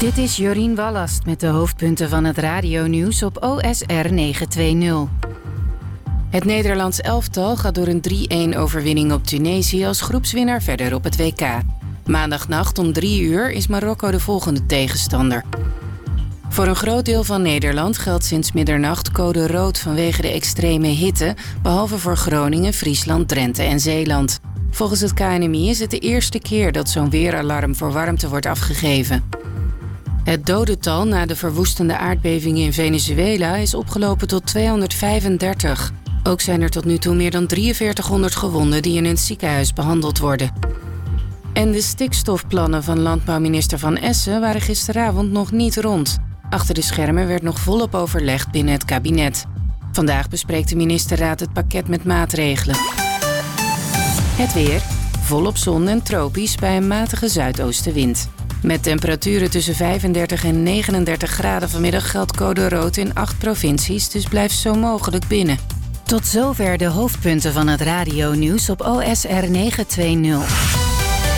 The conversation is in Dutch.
Dit is Jorien Wallast met de hoofdpunten van het radionieuws op OSR 920. Het Nederlands elftal gaat door een 3-1 overwinning op Tunesië als groepswinnaar verder op het WK. Maandagnacht om 3 uur is Marokko de volgende tegenstander. Voor een groot deel van Nederland geldt sinds middernacht code rood vanwege de extreme hitte, behalve voor Groningen, Friesland, Drenthe en Zeeland. Volgens het KNMI is het de eerste keer dat zo'n weeralarm voor warmte wordt afgegeven. Het dodental na de verwoestende aardbevingen in Venezuela is opgelopen tot 235. Ook zijn er tot nu toe meer dan 4300 gewonden die in een ziekenhuis behandeld worden. En de stikstofplannen van landbouwminister Van Essen waren gisteravond nog niet rond. Achter de schermen werd nog volop overlegd binnen het kabinet. Vandaag bespreekt de ministerraad het pakket met maatregelen. Het weer, volop zon en tropisch bij een matige zuidoostenwind. Met temperaturen tussen 35 en 39 graden vanmiddag geldt code rood in 8 provincies, dus blijf zo mogelijk binnen. Tot zover de hoofdpunten van het radionieuws op OSR 920.